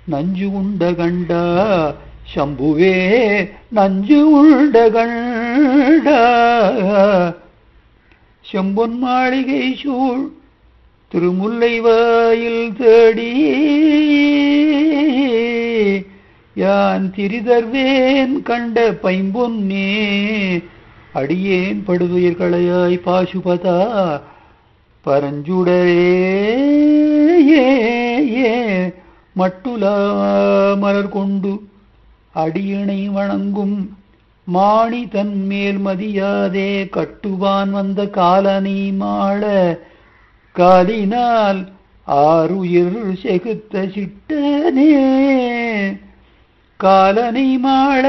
நஞ்சு உண்ட கண்டா சம்புவே நஞ்சு உண்ட கண்டா செம்பொன் மாளிகை சூழ் திருமுல்லை வாயில் தேடி யான் திரிதர்வேன் கண்ட பைம்பொன்னே அடியேன் படுதுயிர்களையாய் பாசுபதா பரஞ்சுடரே மட்டுலா மலர் கொண்டு அடியினை வணங்கும் மாணி தன்மேல் மதியாதே கட்டுவான் வந்த காலனை மாள காலினால் ஆருயிர் செகுத்த சிட்டனே காலனை மாள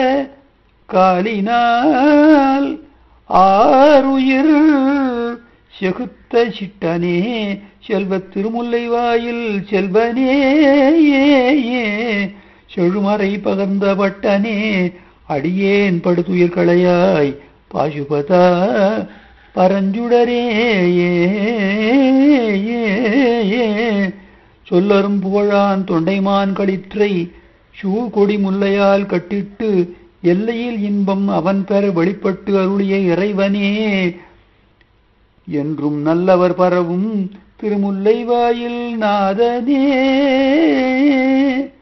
காலினால் ஆருயிர் செகுத்த சிட்டனே செல்வ திருமுல்லை வாயில் செல்வனே செழுமறை பகர்ந்த பட்டனே அடியேன் படுதுயிர்களையாய் பாசுபதா பரஞ்சுடரே சொல்லரும் புகழான் தொண்டைமான் களிற்றை சூழ்கொடி முல்லையால் கட்டிட்டு எல்லையில் இன்பம் அவன் பெற வெளிப்பட்டு அருளிய இறைவனே என்றும் நல்லவர் பரவும் திருமுல்லை வாயில் நாதனே